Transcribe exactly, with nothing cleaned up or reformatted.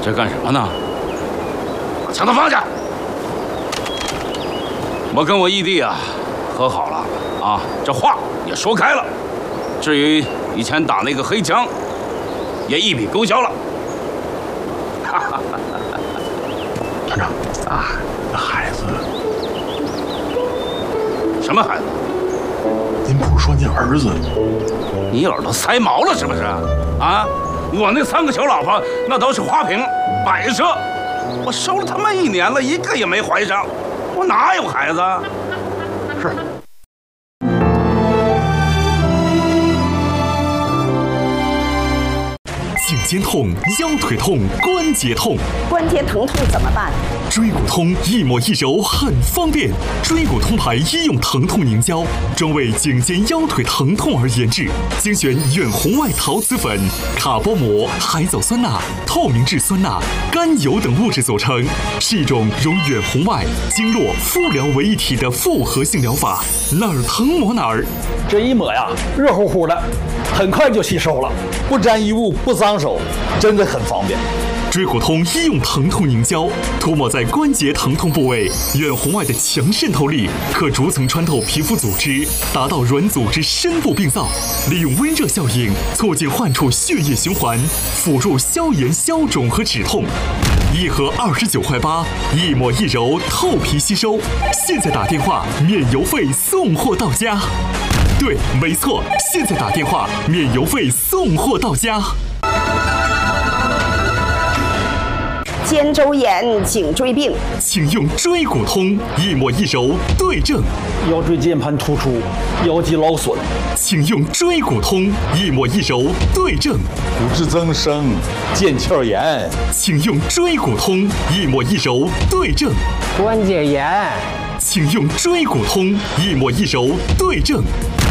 这干什么呢？把枪都放下！我跟我义弟啊和好了啊，这话也说开了。至于以前打那个黑枪，也一笔勾销了。哈哈哈哈！ 团长啊，那孩子， 什么孩子？ 您不是说您儿子？ 你耳朵塞毛了是不是？啊，我那三个小老婆那都是花瓶摆设，我收了他妈一年了，一个也没怀上，我哪有孩子？ 是。 颈肩痛、腰腿痛、关节痛， 关节疼痛怎么办？ 椎骨通一抹一揉很方便，椎骨通牌医用疼痛凝胶，专为颈肩腰腿疼痛而研制，精选远红外陶瓷粉、卡波膜、海藻酸钠、透明质酸钠、甘油等物质组成，是一种融远红外、经络、敷疗为一体的复合性疗法，哪儿疼抹哪儿。 这一抹呀，热乎乎的，很快就吸收了，不沾衣物，不脏手，真的很方便。 椎骨通医用疼痛凝胶，涂抹在关节疼痛部位，远红外的强渗透力可逐层穿透皮肤组织，达到软组织深部病灶，利用温热效应促进患处血液循环，辅助消炎消肿和止痛。一盒二十九块八，一抹一揉，透皮吸收。现在打电话免邮费送货到家。对，没错，现在打电话免邮费送货到家。 肩周炎、颈椎病， 请用椎骨通，一抹一揉对症。 腰椎间盘突出、腰肌劳损， 请用椎骨通，一抹一揉对症。 骨质增生、腱鞘炎， 请用椎骨通，一抹一揉对症。 关节炎， 请用椎骨通，一抹一揉对症。